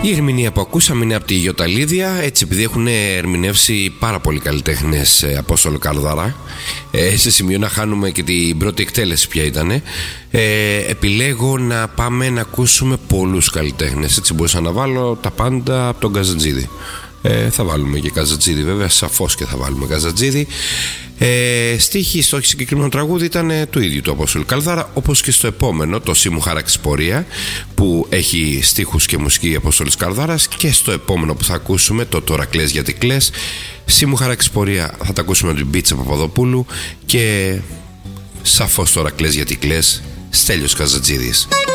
Η ερμηνεία που ακούσαμε είναι από τη Γιωταλίδια, έτσι επειδή έχουν ερμηνεύσει πάρα πολλοί καλλιτέχνες Απόστολο Καρδάρα, σε σημείο να χάνουμε και την πρώτη εκτέλεση ποια ήταν, επιλέγω να πάμε να ακούσουμε πολλούς καλλιτέχνες. Έτσι μπορούσα να βάλω τα πάντα από τον Καζατζίδη. Θα βάλουμε και Καζατζίδη βέβαια, σαφώς και θα βάλουμε Καζατζίδη. Στίχοι στο συγκεκριμένο τραγούδι ήταν του ίδιου του Απόστολου Καρδάρα, όπως και στο επόμενο, το «Σύ μου χάραξες πορεία», που έχει στίχους και μουσική Απόστολος Καρδάρας, και στο επόμενο που θα ακούσουμε, το «Τώρα κλαις γιατί κλαις», «Σύ μου χάραξες πορεία» θα τα ακούσουμε την Μπίτσα Παπαδοπούλου, και σαφώς «Τώρα κλαις γιατί κλαις», Στέλιος Καζατζίδης.